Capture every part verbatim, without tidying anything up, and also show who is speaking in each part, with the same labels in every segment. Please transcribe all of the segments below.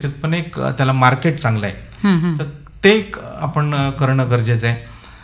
Speaker 1: निश्चितपणे एक त्याला मार्केट चांगलं आहे, तर ते एक आपण करणं गरजेचं आहे.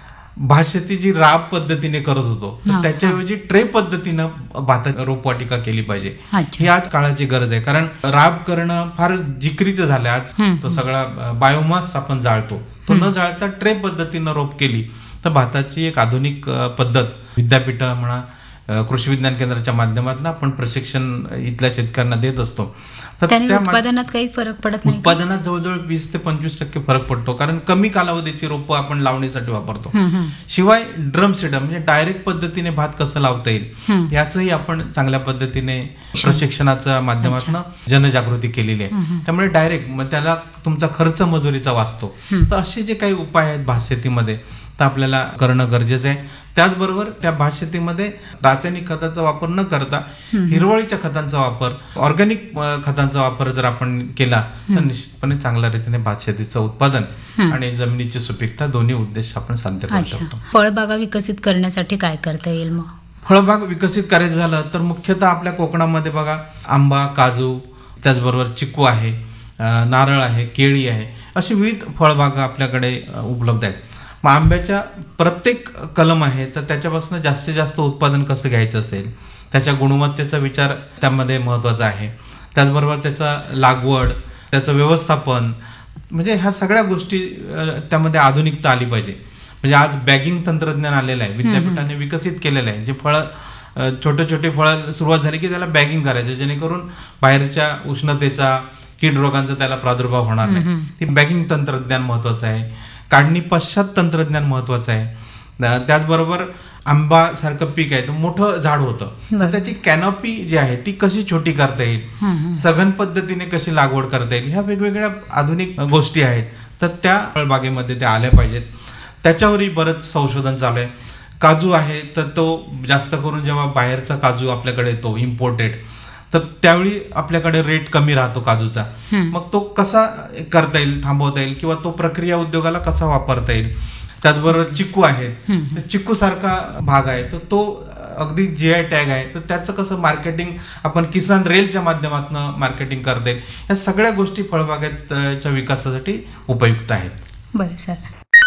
Speaker 1: भातशेती जी राब पद्धतीने करत होतो तर त्याच्याऐवजी ट्रे पद्धतीनं भात रोपवाटिका केली पाहिजे, ही आज काळाची गरज आहे. कारण राब करणं फार जिकरीचं झालं आज. तो सगळा बायोमास आपण जाळतो, तो न जाळता ट्रे पद्धतीनं रोप केली तर भाताची एक आधुनिक पद्धत विद्यापीठ म्हणा, कृषी विज्ञान केंद्राच्या माध्यमातून आपण प्रशिक्षण इथल्या शेतकऱ्यांना देत असतो.
Speaker 2: तर त्या उत्पादनात काही फरक पडत नाही?
Speaker 1: उत्पादनात जवळजवळ वीस ते पंचवीस टक्के फरक पडतो, कारण कमी कालावधीची रोपं आपण लावणीसाठी वापरतो. शिवाय ड्रम सीडर म्हणजे डायरेक्ट पद्धतीने भात कसं लावता येईल याचंही आपण चांगल्या पद्धतीने प्रशिक्षणाच्या माध्यमातून जनजागृती केलेली आहे. त्यामुळे डायरेक्ट मग त्याला तुमचा खर्च मजुरीचा वाचतो. तर असे जे काही उपाय आहेत भात शेतीमध्ये तर आपल्याला करणं गरजेचं आहे. त्याचबरोबर त्या भात शेतीमध्ये रासायनिक खताचा वापर न करता हिरवळीच्या खतांचा वापर, ऑर्गॅनिक खतांचा वापर जर आपण केला तर निश्चितपणे चांगल्या रीतीने भात शेतीचं उत्पादन आणि जमिनीची सुपीकता दोन्ही उद्देश आपण साध्य करू शकतो.
Speaker 2: फळबागा विकसित करण्यासाठी काय करता येईल मग?
Speaker 1: फळबाग विकसित करायचं झालं तर मुख्यतः आपल्या कोकणामध्ये बघा आंबा, काजू, त्याचबरोबर चिकू आहे, नारळ आहे, केळी आहे, अशी विविध फळबागा आपल्याकडे उपलब्ध आहेत. मग आंब्याच्या प्रत्येक कलम आहे तर त्याच्यापासून जास्तीत जास्त उत्पादन कसं घ्यायचं असेल, त्याच्या गुणवत्तेचा विचार त्यामध्ये महत्त्वाचा आहे. त्याचबरोबर त्याचा लागवड, त्याचं व्यवस्थापन, म्हणजे ह्या सगळ्या गोष्टी त्यामध्ये आधुनिकता आली पाहिजे. म्हणजे आज बॅगिंग तंत्रज्ञान आलेलं आहे, विद्यापीठाने विकसित केलेलं आहे. जे फळं छोटे छोटे फळं सुरुवात झाली की त्याला बॅगिंग करायचं, जेणेकरून बाहेरच्या उष्णतेचा, कीड रोगांचा त्याला प्रादुर्भाव होणार नाही. ती बॅगिंग तंत्रज्ञान महत्त्वाचं आहे. काढणी पश्चात तंत्रज्ञान महत्वाचं आहे. त्याचबरोबर आंबा सारखं पीक आहे तर मोठं झाड होतं, तर त्याची कॅनॉपी जी आहे ती कशी छोटी करता येईल, सघन पद्धतीने कशी लागवड करता येईल, ह्या वेगवेगळ्या आधुनिक गोष्टी आहेत तर त्या फळबागेमध्ये त्या आल्या पाहिजेत. त्याच्यावरही बरंच संशोधन चालू आहे. काजू आहे तर तो जास्त करून जेव्हा बाहेरचा काजू आपल्याकडे येतो इम्पोर्टेड, तर त्यावेळी आपल्याकडे रेट कमी राहतो काजूचा. मग तो कसा करता येईल, थांबवता येईल, किंवा तो प्रक्रिया उद्योगाला कसा वापरता येईल. त्याचबरोबर चिकू आहे, चिकू सारखा भाग आहे तर तो अगदी जी आय टॅग आहे तर त्याचं कसं मार्केटिंग आपण किसान रेलच्या माध्यमातून मार्केटिंग करता येईल. या सगळ्या गोष्टी फळबागेच्या विकासासाठी उपयुक्त आहेत.
Speaker 2: बरं सर.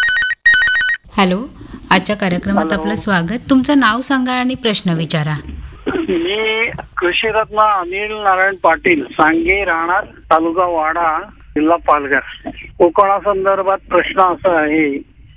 Speaker 2: हॅलो, आजच्या कार्यक्रमात आपलं स्वागत. तुमचं नाव सांगा आणि प्रश्न विचारा.
Speaker 3: मी कृषीरत्न अनिल नारायण पाटील, सांगे, राहणार, तालुका वाडा, जिल्हा पालघर. कोकणासंदर्भात प्रश्न असा आहे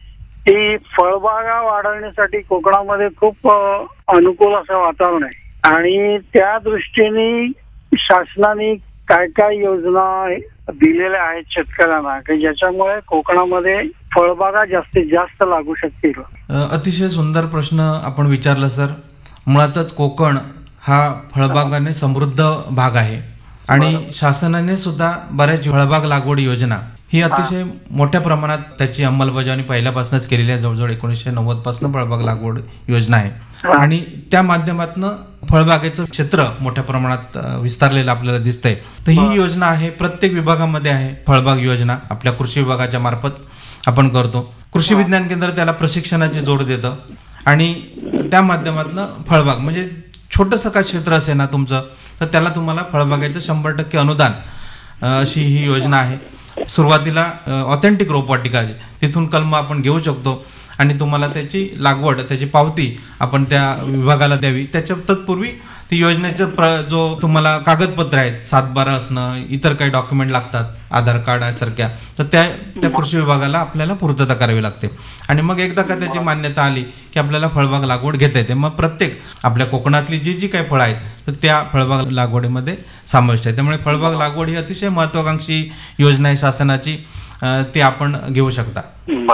Speaker 3: की फळबागा वाढवण्यासाठी कोकणामध्ये खूप अनुकूल असं वातावरण आहे आणि त्या दृष्टीने शासनाने काय काय योजना दिलेल्या आहेत शेतकऱ्यांना की ज्याच्यामुळे कोकणामध्ये फळबागा जास्तीत जास्त लागू शकतील?
Speaker 1: अतिशय सुंदर प्रश्न आपण विचारला सर. मुळातच कोकण हा फळबागाने समृद्ध भाग आहे आणि शासनाने सुद्धा बऱ्याच फळबाग लागवड योजना ही अतिशय मोठ्या प्रमाणात त्याची अंमलबजावणी पहिल्यापासूनच केलेली आहे. जवळजवळ एकोणीसशे नव्वद पासून फळबाग लागवड योजना आहे आणि त्या माध्यमातून फळबागेचं क्षेत्र मोठ्या प्रमाणात विस्तारलेलं आपल्याला दिसतंय. तर ही योजना आहे, प्रत्येक विभागामध्ये आहे फळबाग योजना. आपल्या कृषी विभागाच्या मार्फत आपण करतो. कृषी विज्ञान केंद्र त्याला प्रशिक्षणाची जोड देतं आणि त्या माध्यमातून फळबाग म्हणजे छोटंसं का क्षेत्र असेल ना तुमचं तर त्याला तुम्हाला फळबागाचं शंभर टक्के अनुदान अशी ही योजना आहे. सुरुवातीला ऑथेंटिक रोपवाटिका तिथून कलम आपण घेऊ शकतो आणि तुम्हाला त्याची लागवड, त्याची पावती आपण त्या विभागाला द्यावी. त्याच्या तत्पूर्वी ती योजनेचं प्र जो तुम्हाला कागदपत्र आहेत, सातबारा असणं, इतर काही डॉक्युमेंट लागतात, आधार कार्ड सारख्या, तर त्या त्या कृषी विभागाला आपल्याला पूर्तता करावी लागते. आणि मग एकदा का त्याची मान्यता आली की आपल्याला फळबाग लागवड घेता येते. मग प्रत्येक आपल्या कोकणातली जी जी काही फळं आहेत तर त्या फळबाग लागवडीमध्ये समाविष्ट आहे. त्यामुळे फळबाग लागवड ही अतिशय महत्वाकांक्षी योजना आहे शासनाची, ती आपण घेऊ शकता.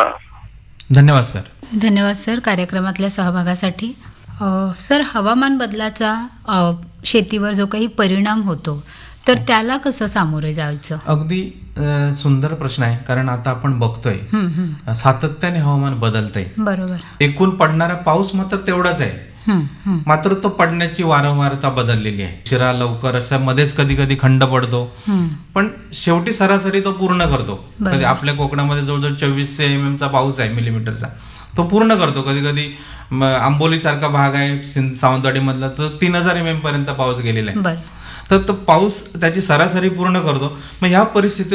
Speaker 1: धन्यवाद सर.
Speaker 2: धन्यवाद सर कार्यक्रमातल्या सहभागासाठी. सर, हवामान बदलाचा शेतीवर जो काही परिणाम होतो तर त्याला कसं सामोरे जायचं?
Speaker 1: अगदी सुंदर प्रश्न आहे. कारण आता आपण बघतोय सातत्याने हवामान बदलतंय.
Speaker 2: बरोबर.
Speaker 1: एकूण पडणारा पाऊस मात्र तेवढाच आहे, मात्र तो पडण्याची वारंवारता बदललेली आहे. शिरा लवकर अशा मध्येच कधी कधी खंड पडतो, पण शेवटी सरासरी तो पूर्ण करतो. आपल्या कोकणामध्ये जवळजवळ चोवीसशे एम एम चा पाऊस आहे, मिलीमीटरचा, तो पूर्ण करतो. कधी कधी आंबोली सारखा भाग आहे सावंतवाडी मधला तर तीन हजार एम एम पर्यंत पाऊस गेलेला आहे. तर तो पाऊस त्याची सरासरी पूर्ण करतो. मग ह्या परिस्थितीत